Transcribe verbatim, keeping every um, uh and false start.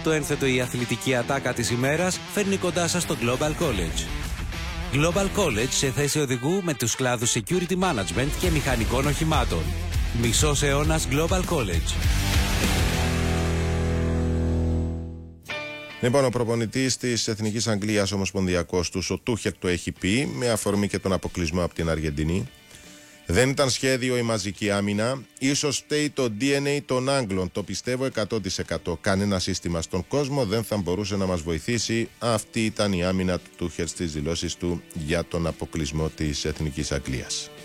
Το ένθετο η αθλητική ατάκα της ημέρας φέρνει κοντά σας το Global College. Global College σε θέση οδηγού με τους κλάδους Security Management και μηχανικών οχημάτων. Μισός αιώνας Global College. Λοιπόν, ο προπονητής της Εθνικής Αγγλίας, ομοσπονδιακός τους, ο Τούχελ, το έχει πει με αφορμή και τον αποκλεισμό από την Αργεντινή. Δεν ήταν σχέδιο η μαζική άμυνα. Ίσως φταίει το ντι εν έι των Άγγλων. Το πιστεύω εκατό τοις εκατό. Κανένα σύστημα στον κόσμο δεν θα μπορούσε να μας βοηθήσει. Αυτή ήταν η άμυνα του Τούχελ στις δηλώσεις του για τον αποκλεισμό της Εθνικής Αγγλίας.